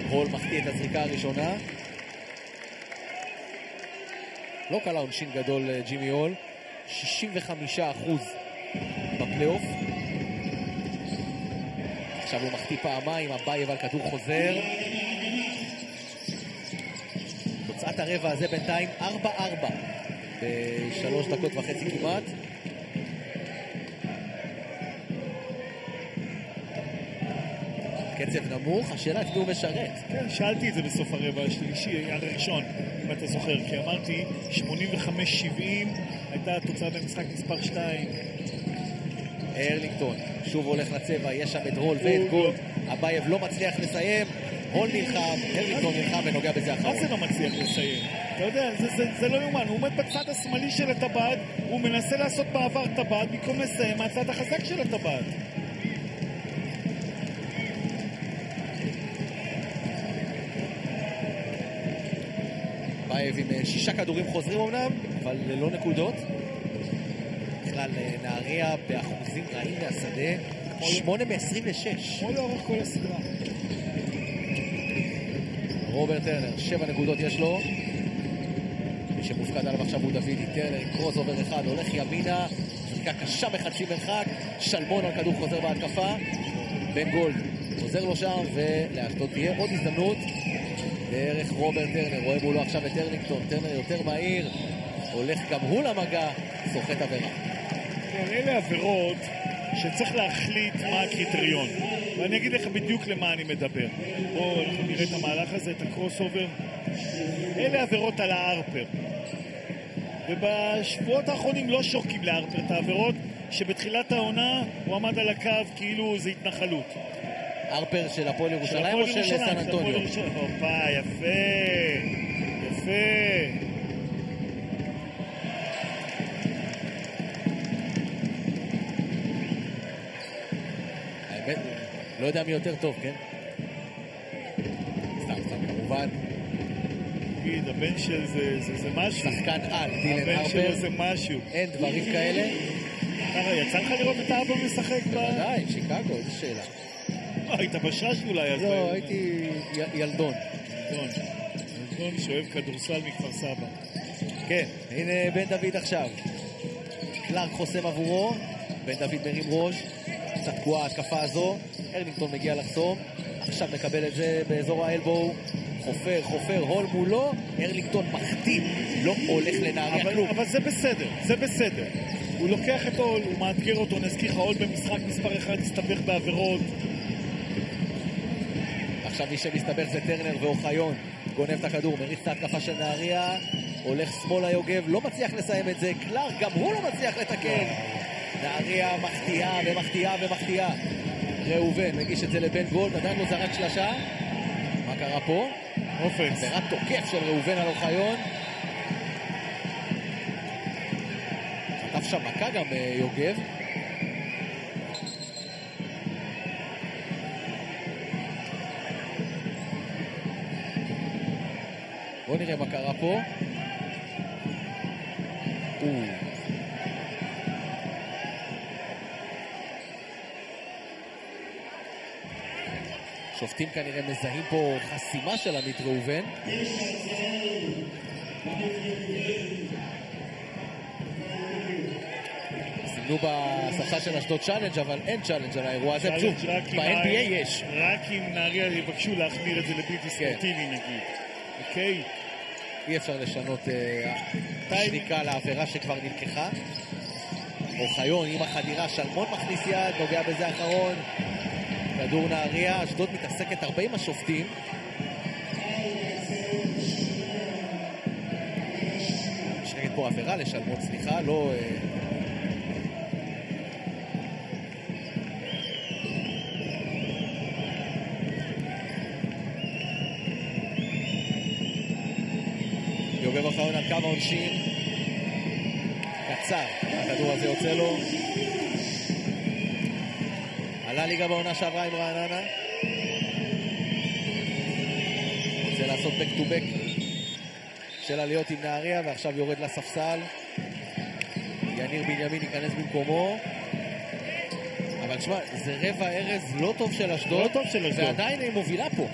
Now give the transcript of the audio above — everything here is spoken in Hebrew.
הול מחטיא את הזריקה הראשונה. לא קלה עונשין גדול ג'ימי הול, 65% בפלייאוף. עכשיו הוא מחטיא פעמיים, אבייב על כדור חוזר. תוצאת הרבע הזה בינתיים 4-4 ב3 דקות וחצי כמעט. קצב נמוך, השאלה את מי הוא משרת. כן, שאלתי את זה בסוף הרבע השלישי, הראשון, אם אתה זוכר, כי אמרתי 85-70 הייתה התוצאה במשחק מספר 2. ארלינגטון שוב הולך לצבע, יש שם את הול ואת גולד. אבייב לא מצליח לסיים, הול נלחם, ארלינגטון נלחם ונוגע בזה אחרון. מה זה לא מצליח לסיים? אתה יודע, זה לא יומן, הוא עומד בצד השמאלי של הטבעת, הוא מנסה לעשות בעבר טבעת במקום לסיים מהצד החזק של הטבעת. אבייב עם 6 כדורים חוזרים אומנם, אבל ללא נקודות. בכלל נהריה באחוזים רעים מהשדה, 8-26. כמו לאורך כל הסדרה. רוברט טרנר, 7 נקודות יש לו. מי שמופקד עליו עכשיו הוא דוידי. טרנר עם קרוס אובר אחד, הולך ימינה, זריקה קשה בחצי מרחק, שלמון על כדור חוזר בהתקפה. בן גולד עוזר לו שם, ולאשדוד תהיה עוד הזדמנות דרך רוברט טרנר. רואה מולו עכשיו את ארלינגטון, טרנר יותר מהיר, הולך גם הוא למגע, סוחט עבירה. אלה עבירות שצריך להחליט מה הקריטריון, ואני אגיד לך בדיוק למה אני מדבר. בואו נראה את המהלך הזה, את הקרוס אובר. אלה עבירות על הארפר, ובשבועות האחרונים לא שורקים לארפר את העבירות שבתחילת העונה הוא עמד על הקו כאילו זה התנחלות. ארפר של הפועל ירושלים או של סן אנטוניו? הופה, יפה, יפה. האמת, לא יודע מי יותר טוב, כן? סתם, כמובן. תגיד, הבן של זה משהו. שחקן על, דילן ארפר. הבן שלו זה משהו. אין דברים כאלה. יצא לך לראות את האבא משחק? בוודאי, שיקגו, איזו שאלה. היית בשש אולי? לא, הייתי ילדון. ילדון שאוהב כדורסל מכפר סבא. כן, הנה בן דוד עכשיו. קלארק חוסם עבורו, בן דוד מרים ראש, קצת תקועה ההתקפה הזו, ארלינגטון מגיע לחסום, עכשיו מקבל את זה באזור האלבו, חופר, הול מולו, ארלינגטון מחטיא, לא הולך לנהריה כלום. אבל זה בסדר, זה בסדר. הוא לוקח את הול, הוא מאתגר אותו, נזכיר לך, הול במשחק מספר 1 הסתבך בעבירות. עכשיו מי שמסתבך זה טרנר ואוחיון, גונב את הכדור, מריץ את ההתקפה של נהריה, הולך שמאלה יוגב, לא מצליח לסיים את זה, קלארק גם הוא לא מצליח לתקן. נהריה מחטיאה. ראובן מגיש את זה לבן גולד, עדיין לא זרק שלשה. מה קרה פה? אופנס. עבירת תוקף של ראובן על אוחיון. חטף שם מכה גם יוגב. בואו נראה מה קרה פה. שופטים כנראה מזהים פה חסימה של עמית ראובן. סימנו בספסל של אשדוד צ'אלנג', אבל אין צ'אלנג' על האירוע הזה. פשוט, ב-NBA יש. רק אם נהריה יבקשו להחמיר את זה לבלתי ספורטיבי נגיד. אוקיי? אי אפשר לשנות שריקה לעבירה שכבר נלקחה. אוחיון עם החדירה, שלמון מכניס יד, נוגע בזה האחרון. כדור נהריה, אשדוד מתעסקת הרבה עם השופטים. יש נגד פה עבירה לשלמון, סליחה, לא... יוגב אוחיון על קו העונשין. קצר, הכדור הזה יוצא לו. עלה ליגה בעונה שעברה עם רעננה. רוצה לעשות back to back של עליות עם נהריה, ועכשיו יורד לספסל. יניר בנימין ייכנס במקומו. אבל תשמע, זה רבע ארז לא טוב של אשדוד, ועדיין היא מובילה פה.